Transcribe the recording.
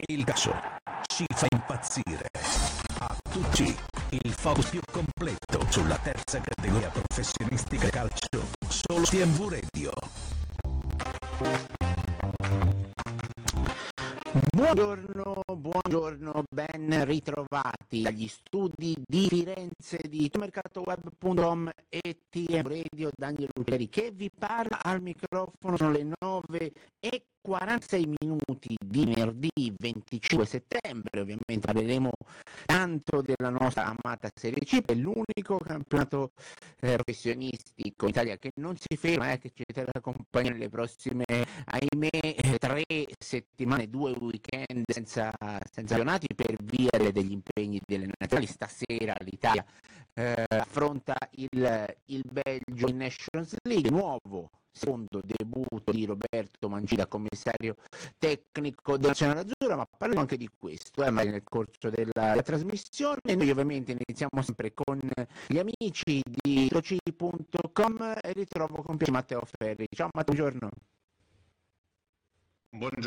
Il calcio ci fa impazzire. A tutti il focus più completo sulla terza categoria professionistica calcio, solo TMV Radio. Buongiorno, ben ritrovati dagli studi di Firenze di mercatoweb.com e TMV Radio. Daniel Ruggeri che vi parla al microfono. Sono le 9:46 di venerdì 25 settembre. Ovviamente parleremo tanto della nostra amata Serie C, è l'unico campionato professionistico in Italia che non si ferma, che ci terrà compagnia nelle prossime, ahimè, 3 settimane, 2 weekend senza campionati per via degli impegni delle nazionali. Stasera l'Italia affronta il Belgio in Nations League, nuovo secondo debutto di Roberto Mancini, commissario tecnico della Nazionale Azzurra, ma parliamo anche di questo magari nel corso della trasmissione. Noi ovviamente iniziamo sempre con gli amici di Troci.com e ritrovo con piacere Matteo Ferri. Ciao Matteo, buongiorno.